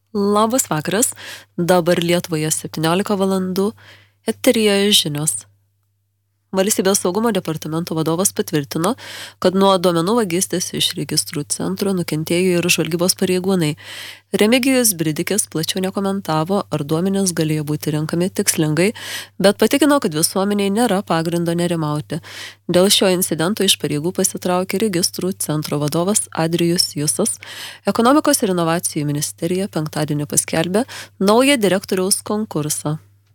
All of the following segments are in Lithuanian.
Labas vakaras, dabar Lietuvoje 17 valandų, eteryje žinios. Valstybės saugumo departamento vadovas patvirtino, kad nuo duomenų vagystės iš registrų centro nukentėjo ir žvalgybos pareigūnai. Remigijus Bridikis plačiau nekomentavo, ar duomenys galėjo būti renkami tikslingai, bet patikino, kad visuomeniai nėra pagrindo nerimauti. Dėl šio incidento iš pareigų pasitraukė registrų centro vadovas Adrijus Jusas. Ekonomikos ir inovacijų ministerija penktadienį paskelbė naują direktoriaus konkursą.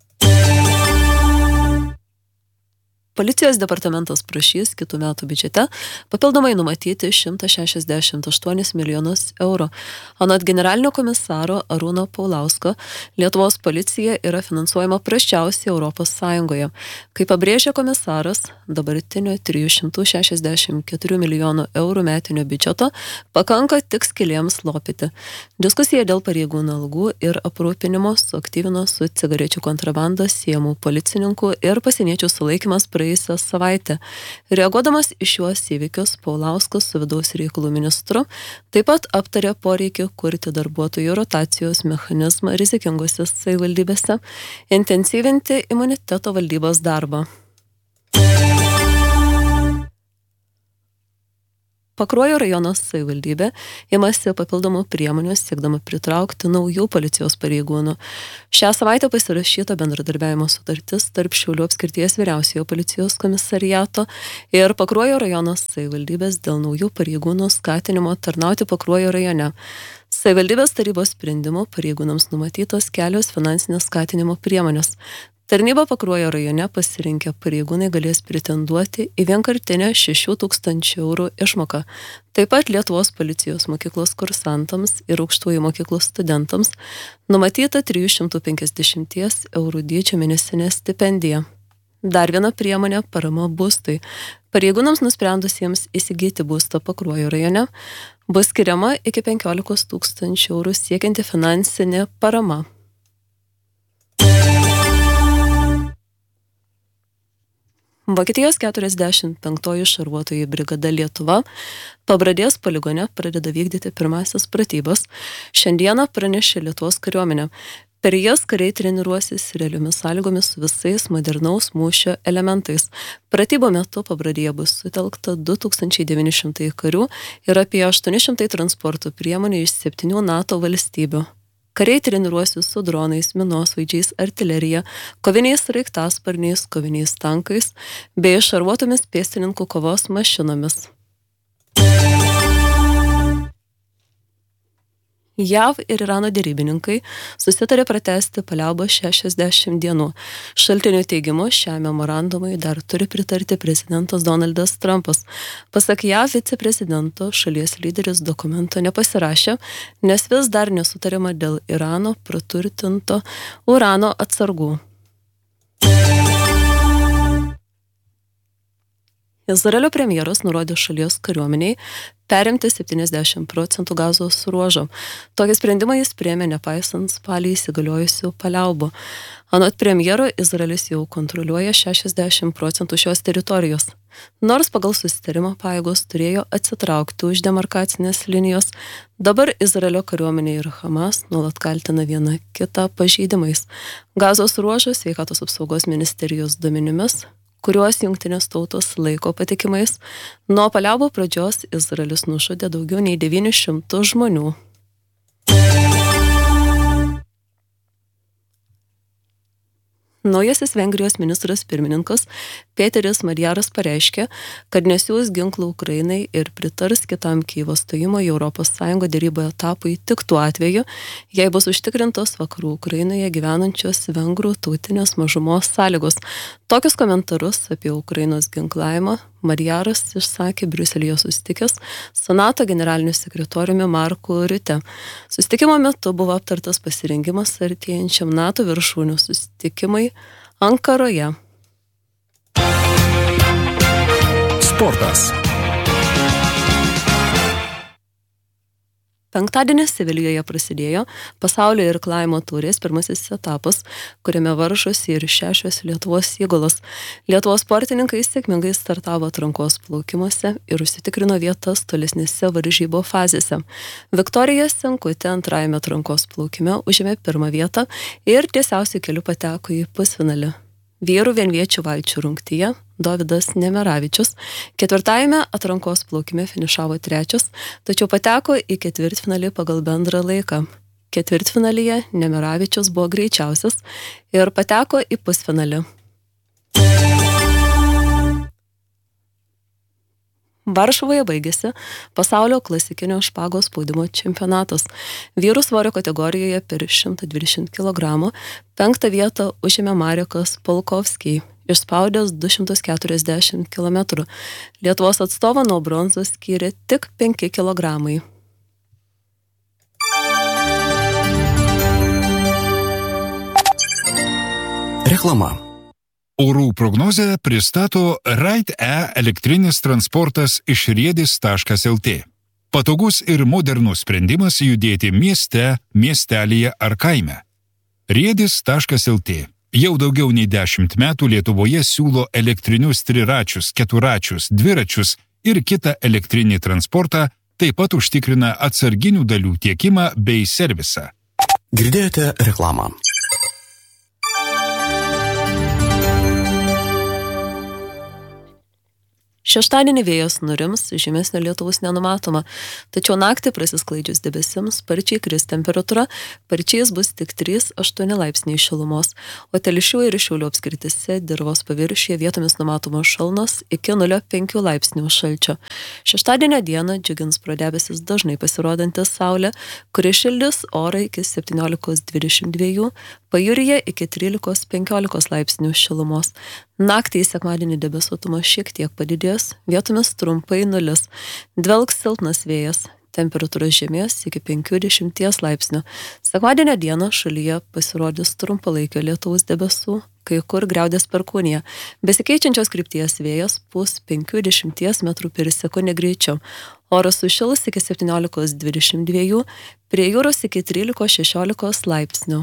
Policijos departamentas prašys kitų metų biudžete papildomai numatyti 168 milijonus eurų. Anot generalinio komisaro Arūno Paulausko, Lietuvos policija yra finansuojama prasčiausiai Europos Sąjungoje. Kaip pabrėžė komisaras, dabartinio 364 milijonų eurų metinio biudžeto pakanka tik skylėms lopyti. Diskusija dėl pareigūnų algų ir aprūpinimo suaktyvino su cigarečių kontrabanda siejamų policininkų ir pasieniečių sulaikymas praėjusią savaitę. Reaguodamas į šiuos įvykius, Paulauskas su vidaus reikalų ministru taip pat aptarė poreikį kurti darbuotojų rotacijos mechanizmą rizikingose savivaldybėse, intensyvinti imuniteto valdybos darbą. Pakruojo rajono savivaldybė imasi papildomų priemonių siekdama pritraukti naujų policijos pareigūnų. Šią savaitę pasirašyta bendradarbiavimo sutartis tarp Šiaulių apskrities vyriausiojo policijos komisariato ir Pakruojo rajono savivaldybės dėl naujų pareigūnų skatinimo tarnauti Pakruojo rajone. Savivaldybės tarybos sprendimų pareigūnams numatytos kelios finansinės skatinimo priemonės. Tarnybą Pakruojo rajone pasirinkę pareigūnai galės pretenduoti į vienkartinę 6 000 eurų išmoką. Taip pat Lietuvos policijos mokyklos kursantams ir aukštųjų mokyklos studentams numatyta 350 eurų dydžio mėnesinė stipendija. Dar viena priemonė – parama būstui. Pareigūnams nusprendusiems įsigyti būstą Pakruojo rajone bus skiriama iki 15 000 eurų siekianti finansinė parama. Vokietijos 45-oji šarvuotojų brigada Lietuva Pabradės poligone pradeda vykdyti pirmasis pratybas. Šiandieną pranešė Lietuvos kariuomenė. Per jas kariai treniruosis realiomis sąlygomis visais modernaus mūšio elementais. Pratybų metu Pabradėje bus sutelkta 2900 karių ir apie 800 transporto priemonių iš 7 NATO valstybių. Kariai treniruosis su dronais, minosvaidžiais, artilerija, koviniais sraigtasparniais, koviniais tankais bei šarvuotomis pėstininkų kovos mašinomis. JAV ir Irano derybininkai susitarė pratęsti paliaubą 60 dienų. Šaltinių teigimu, šiam memorandumui dar turi pritarti prezidentas Donaldas Trumpas. Pasak JAV viceprezidento, šalies lyderis dokumento nepasirašė, nes vis dar nesutariama dėl Irano praturtinto urano atsargų. Izraelio premjeras nurodė šalies kariuomeniai perimti 70% Gazos ruožo. Tokį sprendimą jis priėmė nepaisant spalį įsigaliojusių paliaubų. Anot premjero, Izraelis jau kontroliuoja 60% šios teritorijos. Nors pagal susitarimą pajėgos turėjo atsitraukti už demarkacinės linijos, dabar Izraelio kariuomenė ir Hamas nuolat kaltina vieną kitą pažeidimais. Gazos ruožas sveikatos apsaugos ministerijos duomenimis, kuriuos jungtinės tautos laiko patikimais, nuo paliaubų pradžios Izraelis nužudė daugiau nei 900 žmonių. Naujasis Vengrijos ministras pirmininkas Peteris Madjaras pareiškė, kad nesiųs ginklų Ukrainai ir pritars kitam Kyjivo stojimo į Europos Sąjungą derybų etapui tik tuo atveju, jei bus užtikrintos vakarų Ukrainoje gyvenančios vengrų tautinės mažumos sąlygos. Tokius komentarus apie Ukrainos ginklavimą Madjaras išsakė Briuselyje susitikęs su NATO generaliniu sekretoriumi Marku Riute. Susitikimo metu buvo aptartas pasirengimas artėjančiam NATO viršūnių susitikimai Ankaroje. Sportas. Penktadienį Sevilijoje prasidėjo pasaulio irklavimo taurės pirmasis etapas, kuriame varžosi ir 6 Lietuvos įgulos. Lietuvos sportininkai sėkmingai startavo atrankos plaukimuose ir užsitikrino vietas tolesnėse varžybų fazėse. Viktorija Senkutė antrajame atrankos plaukime užėmė pirmą vietą ir tiesiausiai keliu pateko į pusfinalį. Vyrų vienviečių valčių rungtyje Dovydas Nemeravičius ketvirtajame atrankos plaukime finišavo 3, tačiau pateko į ketvirtfinalį pagal bendrą laiką. Ketvirtfinalyje Nemeravičius buvo greičiausias ir pateko į pusfinalį. Varšuvoje baigėsi pasaulio klasikinio špagos spaudimo čempionatas. Vyrų svorio kategorijoje per 120 kg 5 vietą užėmė Marekas Polkovskij, išspaudęs 240 km. Lietuvos atstovą nuo bronzos skyrė tik 5 kg. Reklama. Orų prognozę pristato Ride-E elektrinis transportas iš riedis.lt. Patogus ir modernus sprendimas judėti mieste, miestelyje ar kaime. Riedis.lt jau daugiau nei 10 metų Lietuvoje siūlo elektrinius triračius, keturačius, dviračius ir kitą elektrinį transportą, taip pat užtikrina atsarginių dalių tiekimą bei servisą. Girdėjote reklamą. Šeštadienį vėjas nurims, žymesnio lietaus nenumatoma, tačiau naktį prasisklaidžius debesims sparčiai kris temperatūra, parčiais bus tik 3-8 laipsniai šilumos, o Telšių ir Šiaulių apskrityse dirvos paviršiuje vietomis numatomos šalnos iki 0,5 laipsnių šalčio. Šeštadienio dieną džiugins pro debesis dažnai pasirodanti saulė, kuri šildys orą iki 17-22, pajūryje iki 13-15 laipsnių šilumos. Naktį į sekmadienį debesuotumas šiek tiek padidės, vietomis trumpai nulis. Dvelks silpnas vėjas, temperatūra žemės iki 50 laipsnių. Sekmadienio dieną šalyje pasirodys trumpalaikio lietaus debesų, kai kur griaudės perkūnija. Besikeičiančios krypties vėjas pūs 50 metrų per sekundę greičiau. Oras sušils iki 17-22, prie jūros iki 13-16 laipsnių.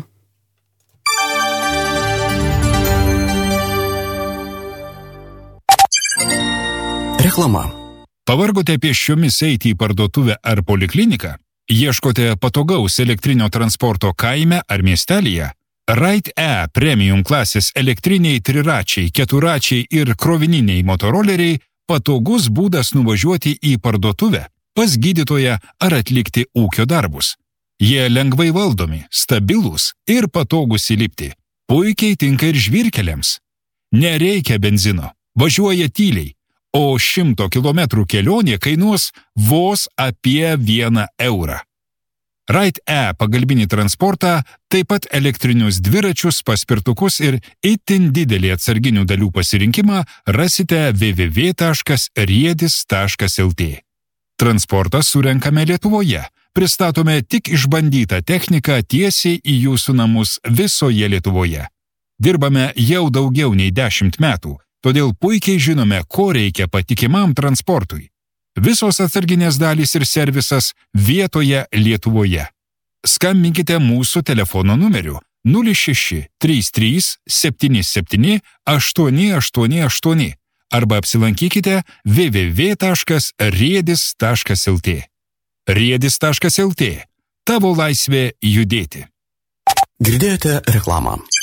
Reklama. Pavargote pėsčiomis eiti į parduotuvę ar polikliniką? Ieškote patogaus elektrinio transporto kaime ar miestelyje? Ride-E premium klasės elektriniai triračiai, keturačiai ir krovininiai motoroleriai patogus būdas nuvažiuoti į parduotuvę, pas gydytoją ar atlikti ūkio darbus. Jie lengvai valdomi, stabilūs ir patogūs įlipti. Puikiai tinka ir žvyrkeliams. Nereikia benzino, važiuoja tyliai. O 100 km kelionė kainuos vos apie 1 eurą. Ride-E pagalbinį transportą, taip pat elektrinius dviračius, paspirtukus ir itin didelį atsarginių dalių pasirinkimą rasite www.riedis.lt. Transportą surenkame Lietuvoje, pristatome tik išbandytą techniką tiesiai į jūsų namus visoje Lietuvoje. Dirbame jau daugiau nei 10 metų. Todėl puikiai žinome, ko reikia patikimam transportui. Visos atsarginės dalys ir servisas vietoje Lietuvoje. Skambinkite mūsų telefono numeriu 06 33 77 888 arba apsilankykite www.riedis.lt. Riedis.lt. Tavo laisvė judėti. Girdėjote reklamą.